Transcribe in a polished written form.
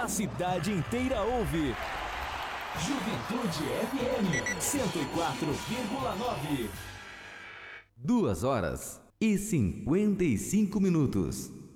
A cidade inteira ouve. Juventude FM 104,9. 2 horas e 55 minutos.